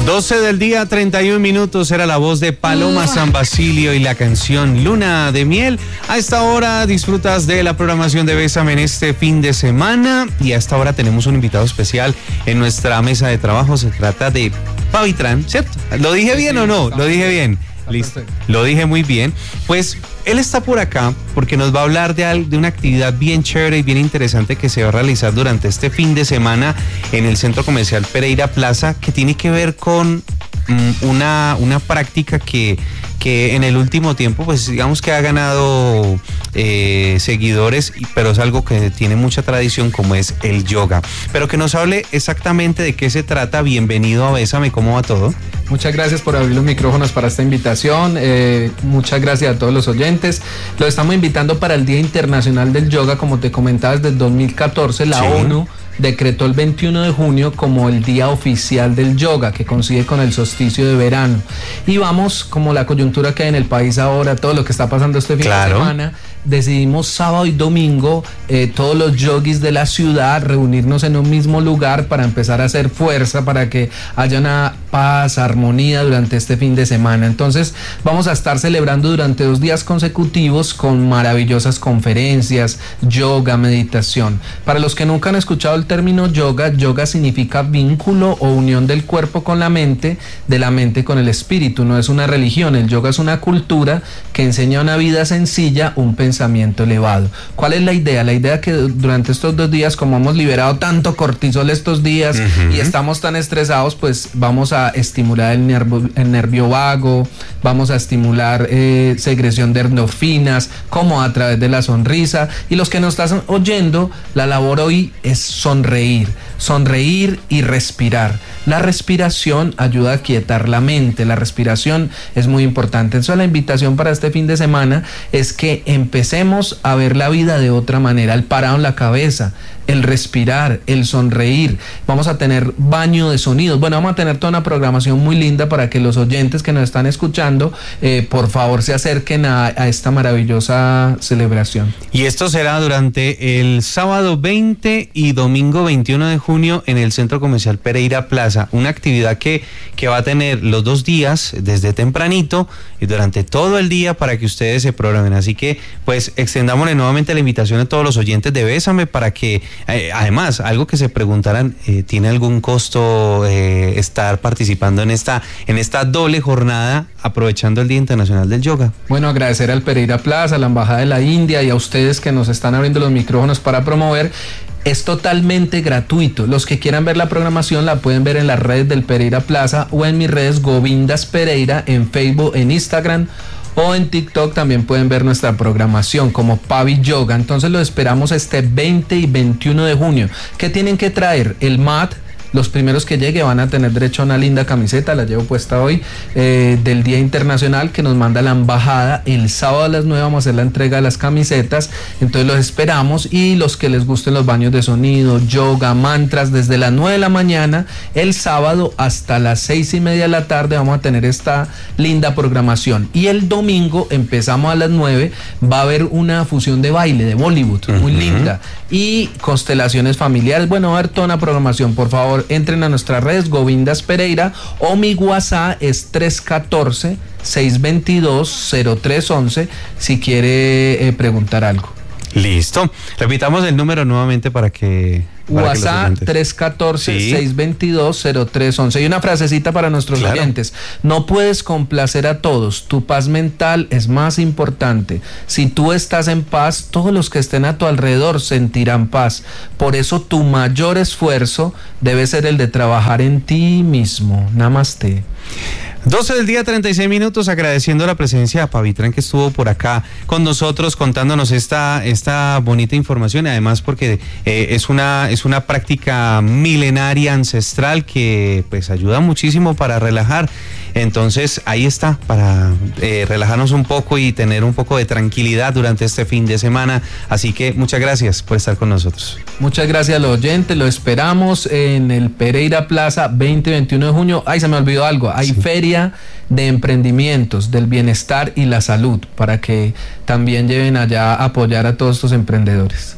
12 del día, 31 minutos, era la voz de Paloma San Basilio y la canción Luna de Miel. A esta hora disfrutas de la programación de Bésame en este fin de semana y a esta hora tenemos un invitado especial en nuestra mesa de trabajo. Se trata de Pavitran, ¿cierto? ¿Lo dije bien o no? Lo dije bien. Listo. Lo dije muy bien. Pues él está por acá porque nos va a hablar de una actividad bien chévere y bien interesante que se va a realizar durante este fin de semana en el Centro Comercial Pereira Plaza, que tiene que ver con una práctica que en el último tiempo, pues digamos que ha ganado seguidores, pero es algo que tiene mucha tradición, como es el yoga. Pero que nos hable exactamente de qué se trata. Bienvenido a Bésame, ¿cómo va todo? Muchas gracias por abrir los micrófonos para esta invitación. Muchas gracias a todos los oyentes. Los estamos invitando para el Día Internacional del Yoga. Como te comentaba, desde el 2014 la ONU decretó el 21 de junio como el día oficial del yoga, que coincide con el solsticio de verano. Y vamos, como la coyuntura que hay en el país ahora, todo lo que está pasando este fin de semana, decidimos sábado y domingo, todos los yogis de la ciudad, reunirnos en un mismo lugar para empezar a hacer fuerza, para que haya una paz, armonía durante este fin de semana. Entonces vamos a estar celebrando durante 2 días consecutivos con maravillosas conferencias, yoga, meditación. Para los que nunca han escuchado el término yoga, yoga significa vínculo o unión del cuerpo con la mente, de la mente con el espíritu. No es una religión, el yoga es una cultura que enseña una vida sencilla, un pensamiento elevado. ¿Cuál es la idea? La idea que durante estos 2 días, como hemos liberado tanto cortisol estos días y estamos tan estresados, pues vamos a estimular el nervio vago, vamos a estimular secreción de endorfinas, como a través de la sonrisa. Y los que nos están oyendo, la labor hoy es sonreír y respirar. La respiración ayuda a quietar la mente, la respiración es muy importante. Entonces la invitación para este fin de semana es que empecemos a ver la vida de otra manera, el parado en la cabeza, el respirar, el sonreír. Vamos a tener baño de sonidos. Bueno, vamos a tener toda una programación muy linda para que los oyentes que nos están escuchando, por favor, se acerquen a esta maravillosa celebración. Y esto será durante el sábado 20 y domingo 21 de junio en el Centro Comercial Pereira Plaza. Una actividad que va a tener los 2 días desde tempranito y durante todo el día para que ustedes se programen. Así que, pues, extendámosle nuevamente la invitación a todos los oyentes de Bésame para que además, algo que se preguntarán, ¿tiene algún costo estar participando en esta doble jornada aprovechando el Día Internacional del Yoga? Bueno, agradecer al Pereira Plaza, a la Embajada de la India y a ustedes que nos están abriendo los micrófonos para promover. Es totalmente gratuito. Los que quieran ver la programación la pueden ver en las redes del Pereira Plaza o en mis redes Govindas Pereira, en Facebook, en Instagram o en TikTok. También pueden ver nuestra programación como Pavi Yoga. Entonces los esperamos este 20 y 21 de junio. ¿Qué tienen que traer? El mat. Los primeros que llegue van a tener derecho a una linda camiseta, la llevo puesta hoy, del Día Internacional que nos manda la embajada. El sábado a las 9 vamos a hacer la entrega de las camisetas, entonces los esperamos. Y los que les gusten los baños de sonido, yoga, mantras, desde las 9 de la mañana, el sábado hasta las 6:30 de la tarde vamos a tener esta linda programación. Y el domingo empezamos a las 9, va a haber una fusión de baile, de Bollywood, muy linda, y constelaciones familiares. Bueno, va a haber toda una programación. Por favor, entren a nuestras redes Govindas Pereira o mi WhatsApp es 314-622-0311 si quiere preguntar algo. Listo. Repitamos el número nuevamente para que... WhatsApp 314-622-0311. Y una frasecita para nuestros oyentes: no puedes complacer a todos, tu paz mental es más importante. Si tú estás en paz, todos los que estén a tu alrededor sentirán paz. Por eso tu mayor esfuerzo debe ser el de trabajar en ti mismo. Namaste. 12 del día, 36 minutos, agradeciendo la presencia de Pavitran, que estuvo por acá con nosotros contándonos esta bonita información, y además porque es una práctica milenaria, ancestral, que pues ayuda muchísimo para relajar. Entonces ahí está, para relajarnos un poco y tener un poco de tranquilidad durante este fin de semana. Así que muchas gracias por estar con nosotros. Muchas gracias a los oyentes, lo esperamos en el Pereira Plaza 20 y 21 de junio. Ay, se me olvidó algo, hay feria de emprendimientos, del bienestar y la salud, para que también lleven allá a apoyar a todos estos emprendedores.